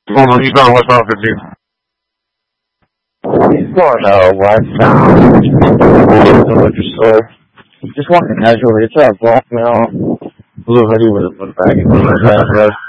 Well, he's on what's up, dude. He's going west now. The liquor store. Just walking casually. It's a golf now. Blue hoodie with a bag of